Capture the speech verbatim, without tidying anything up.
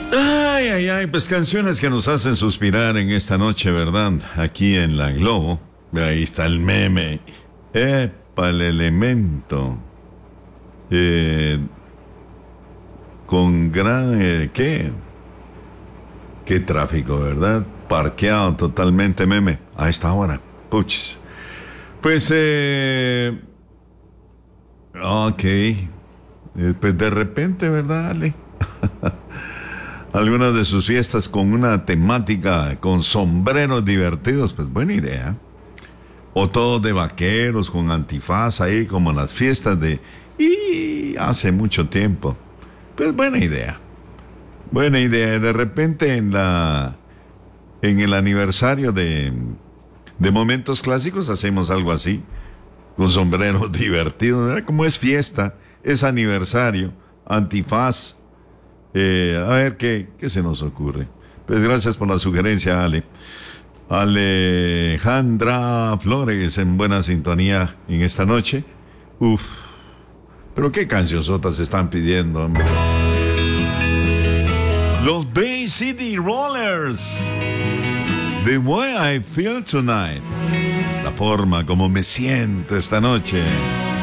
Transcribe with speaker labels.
Speaker 1: Ay, ay, ay, pues canciones que nos hacen suspirar en esta noche, ¿verdad? Aquí en la Globo. Ahí está el meme. Epa, el elemento. Eh, con gran... Eh, ¿Qué? Qué tráfico, ¿verdad? Parqueado totalmente, meme. A esta hora. Puchis. Pues, eh... Ok. Eh, pues de repente, ¿verdad, Ale? Algunas de sus fiestas con una temática, con sombreros divertidos, pues buena idea. O todos de vaqueros, con antifaz ahí, como las fiestas de... Y hace mucho tiempo. Pues buena idea. Buena idea. De repente en la... En el aniversario de... De Momentos Clásicos hacemos algo así. Con sombreros divertidos, ¿verdad? Como es fiesta, es aniversario, antifaz. Eh, a ver qué, qué se nos ocurre. Pues gracias por la sugerencia, Ale. Alejandra Flores en buena sintonía en esta noche. Uf, pero qué cancionzotas están pidiendo, hombre. Los Bay City Rollers. The way I feel tonight. La forma como me siento esta noche.